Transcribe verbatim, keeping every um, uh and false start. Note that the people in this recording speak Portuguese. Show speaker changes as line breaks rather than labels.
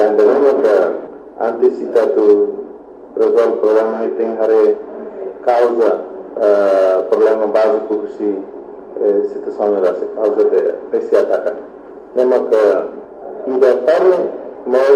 Ainda não que antecipado resolve o problema e tem que causa uh, problema básico que se uh, situação da causa de esse ataque. Lembra que ainda para